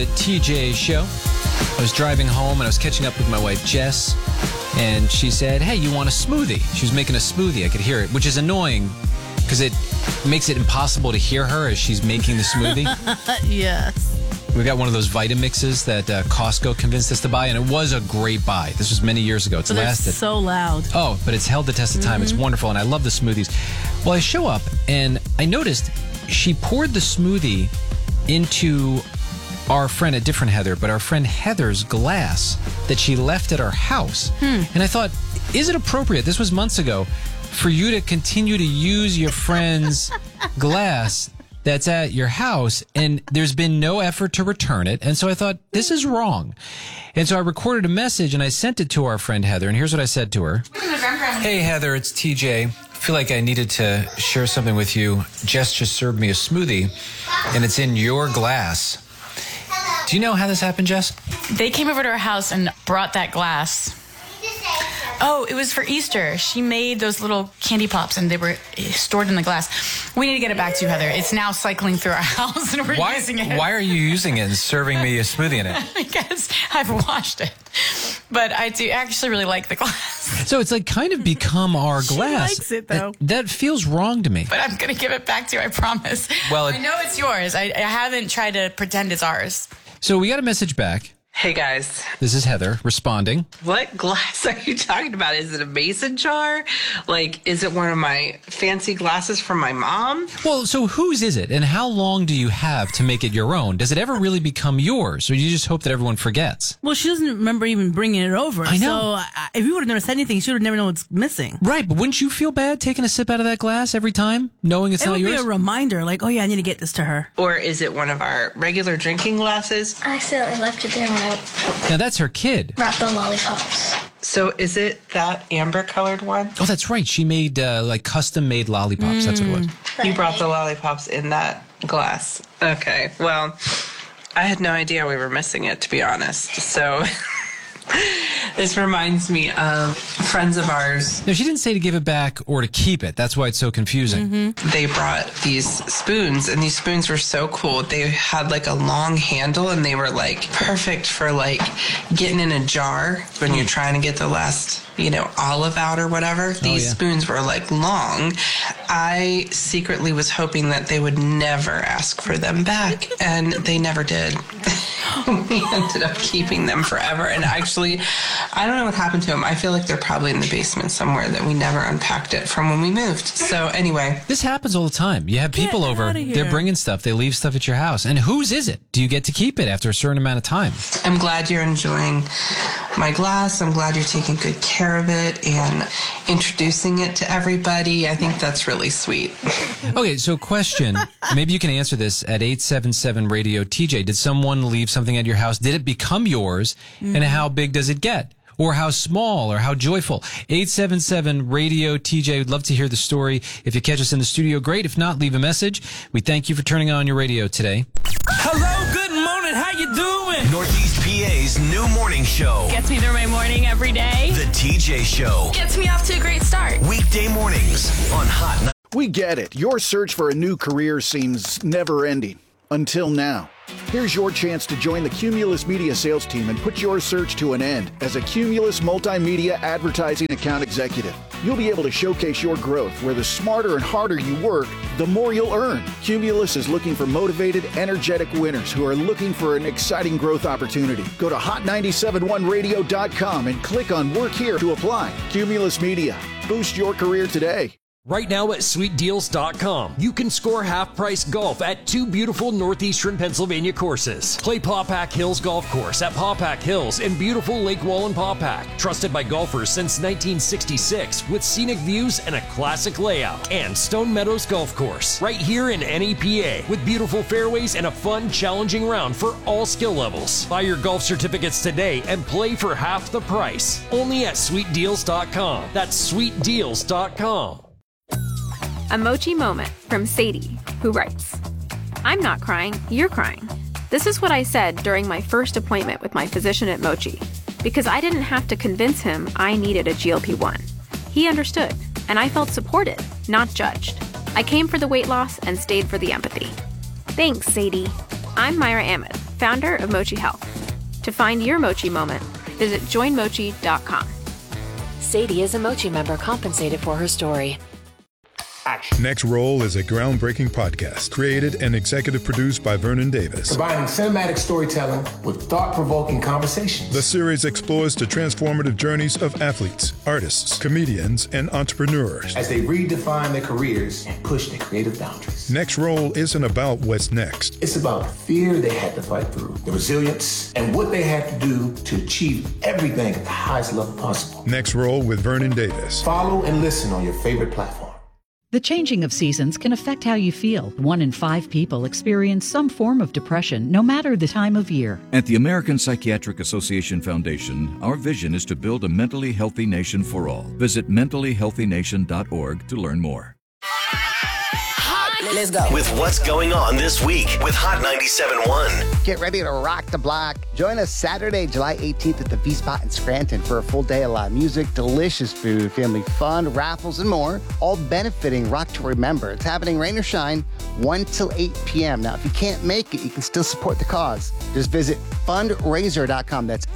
TJ Show. I was driving home and I was catching up with my wife, Jess, and she said, hey, you want a smoothie? She was making a smoothie. I could hear it, which is annoying because it makes it impossible to hear her as she's making the smoothie. Yes. We got one of those Vitamixes that Costco convinced us to buy, and it was a great buy. This was many years ago. It's But lasted. it's so loud. Oh, but it's held the test of time. It's wonderful, and I love the smoothies. Well, I show up, and I noticed she poured the smoothie into our friend, a different Heather, but our friend Heather's glass that she left at our house. And I thought, is it appropriate, this was months ago, for you to continue to use your friend's glass that's at your house, and there's been no effort to return it. And so I thought, this is wrong. And so I recorded a message and I sent it to our friend Heather, and here's what I said to her. Hey Heather, it's TJ. I feel like I needed to share something with you. Jess just served me a smoothie, and it's in your glass. Do you know how this happened, Jess? They came over to our house and brought that glass. Oh, it was for Easter. She made those little candy pops, and they were stored in the glass. We need to get it back to you, Heather. It's now cycling through our house, and we're using it. Why are you using it and serving me a smoothie in it? Because I've washed it. But I do actually really like the glass. So it's like kind of become our glass. She likes it, though. That feels wrong to me. But I'm going to give it back to you, I promise. Well, I know it's yours. I haven't tried to pretend it's ours. So we got a message back. Hey guys, This is Heather responding. what glass are you talking about? Is it a mason jar? Like, is it one of my fancy glasses from my mom? Well, so whose is it, and how long do you have to make it your own? Does it ever really become yours, or you just hope that everyone forgets? Well, she doesn't remember even bringing it over. I know. So if you would have never said anything, she would have never known what's missing. Right, but wouldn't you feel bad taking a sip out of that glass every time, knowing it's It not would be yours? a reminder, like, oh yeah, I need to get this to her. Or is it one of our regular drinking glasses? I accidentally left it there when I Now, that's her kid. wrapped the lollipops. So is it that amber colored one? Oh, that's right. She made, custom-made lollipops. That's what it was. You brought the lollipops in that glass. Okay, well, I had no idea we were missing it, to be honest. So this reminds me of friends of ours. No, she didn't say to give it back or to keep it. That's why it's so confusing. They brought these spoons, and these spoons were so cool. They had like a long handle, and they were like perfect for like getting in a jar when you're trying to get the last, olive out or whatever. These yeah. spoons were like long. I secretly was hoping that they would never ask for them back, and they never did. We ended up keeping them forever, and actually, I don't know what happened to them. I feel like they're probably in the basement somewhere that we never unpacked it from when we moved. So anyway. This happens all the time. You have people Get over, outta here. they're bringing stuff, they leave stuff at your house. And whose is it? Do you get to keep it after a certain amount of time? I'm glad you're enjoying my glass. I'm glad you're taking good care of it and introducing it to everybody. I think that's really sweet. Okay, so question. Maybe you can answer this at 877 Radio TJ. Did someone leave something at your house? Did it become yours? And how big does it get? Or how small or how joyful? 877 Radio TJ. Would love to hear the story. If you catch us in the studio, great. If not, leave a message. We thank you for turning on your radio today. Hello, good morning, how you doing? Northeast PA's new morning show. Gets me through my morning every day. The TJ Show. Gets me off to a great start. Weekday mornings on Hot. We get it. Your search for a new career seems never-ending. Until now. Here's your chance to join the Cumulus Media sales team and put your search to an end as a Cumulus Multimedia Advertising Account Executive. You'll be able to showcase your growth where the smarter and harder you work, the more you'll earn. Cumulus is looking for motivated, energetic winners who are looking for an exciting growth opportunity. Go to hot971radio.com and click on Work Here to apply. Cumulus Media. Boost your career today. Right now at SweetDeals.com, you can score half-price golf at two beautiful northeastern Pennsylvania courses. Play Pawpack Hills Golf Course at Pawpack Hills in beautiful Lake Wallen, Pawpack. Trusted by golfers since 1966 with scenic views and a classic layout. And Stone Meadows Golf Course, right here in NEPA with beautiful fairways and a fun, challenging round for all skill levels. Buy your golf certificates today and play for half the price. Only at SweetDeals.com. That's SweetDeals.com. A Mochi moment from Sadie, who writes, I'm not crying, you're crying. This is what I said during my first appointment with my physician at Mochi, because I didn't have to convince him I needed a GLP-1. He understood, and I felt supported, not judged. I came for the weight loss and stayed for the empathy. Thanks, Sadie. I'm Myra Ahmed. founder of Mochi Health. To find your Mochi moment, visit joinmochi.com. Sadie is a Mochi member compensated for her story. Next Roll is a groundbreaking podcast created and executive produced by Vernon Davis. Combining cinematic storytelling with thought-provoking conversations. The series explores the transformative journeys of athletes, artists, comedians, and entrepreneurs as they redefine their careers and push their creative boundaries. Next Roll isn't about what's next. It's about the fear they had to fight through, the resilience, and what they had to do to achieve everything at the highest level possible. Next Roll with Vernon Davis. Follow and listen on your favorite platform. The changing of seasons can affect how you feel. 1 in 5 people experience some form of depression, no matter the time of year. At the American Psychiatric Association Foundation, our vision is to build a mentally healthy nation for all. Visit mentallyhealthynation.org to learn more. Let's go. With what's going on this week with Hot 97.1. Get ready to rock the block. Join us Saturday, July 18th at the V-Spot in Scranton for a full day of live music, delicious food, family fun, raffles, and more, all benefiting Rock to Remember. It's happening rain or shine, 1 till 8 p.m. Now, if you can't make it, you can still support the cause. Just visit fundraiser.com. That's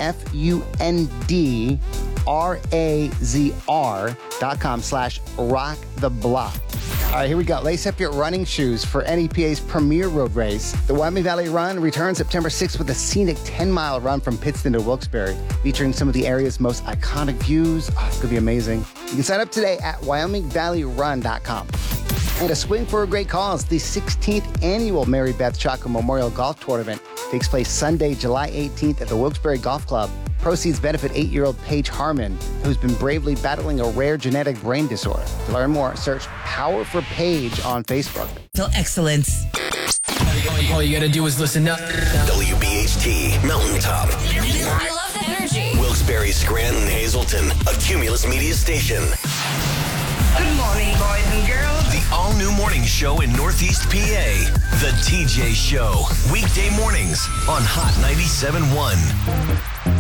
FUNDRAZR.com/rocktheblock. All right, here we go. Lace up your running shoes for NEPA's premier road race. The Wyoming Valley Run returns September 6th with a scenic 10-mile run from Pittston to Wilkes-Barre, featuring some of the area's most iconic views. Oh, it's going to be amazing. You can sign up today at WyomingValleyRun.com. And a swing for a great cause. The 16th annual Mary Beth Chaco Memorial Golf Tournament takes place Sunday, July 18th at the Wilkes-Barre Golf Club. Proceeds benefit 8-year-old Paige Harmon, who's been bravely battling a rare genetic brain disorder. To learn more, search Power for Paige on Facebook. Till excellence. All you gotta do is listen up. WBHT, Mountaintop. I love the energy. Wilkes-Barre, Scranton, Hazleton, a Cumulus Media station. Good morning, boys and girls. The all-new morning show in Northeast PA. The TJ Show. Weekday mornings on Hot 97.1.